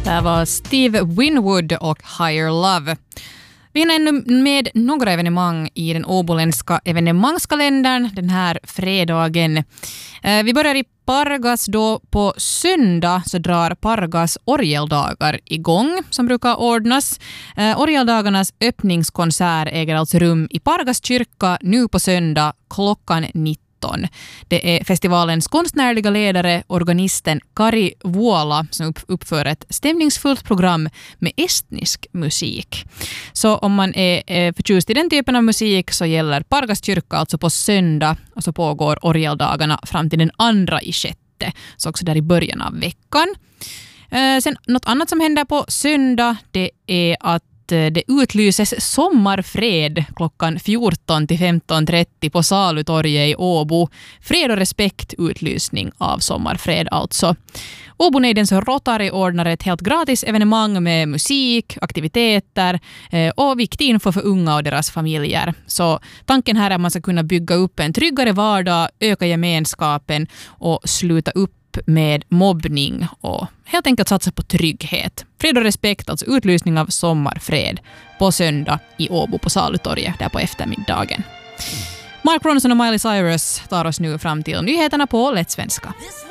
Det var Steve Winwood och Higher Love. Vi hinner ännu med några evenemang i den åboländska evenemangskalendern den här fredagen. Vi börjar i Pargas då. På söndag så drar Pargas orgeldagar igång som brukar ordnas. Orgeldagarnas öppningskonsert äger alltså rum i Pargas kyrka nu på söndag klockan 19. Det är festivalens konstnärliga ledare, organisten Kari Vuola, som uppför ett stämningsfullt program med estnisk musik. Så om man är förtjust i den typen av musik så gäller Pargas kyrka alltså på söndag, och så pågår orgeldagarna fram till den 2/6, så också där i början av veckan. Sen något annat som händer på söndag, det är att det utlyses sommarfred klockan 14 till 15.30 på Salutorget i Åbo. Fred och respekt utlysning av sommarfred alltså. Åbo Neidens Rotary ordnar ett helt gratis evenemang med musik, aktiviteter och viktig info för unga och deras familjer. Så tanken här är att man ska kunna bygga upp en tryggare vardag, öka gemenskapen och sluta upp med mobbning och helt enkelt satsa på trygghet. Fred och respekt, alltså utlysning av sommarfred på söndag i Åbo på Salutorget där på eftermiddagen. Mark Ronson och Miley Cyrus tar oss nu fram till nyheterna på Lättsvenska.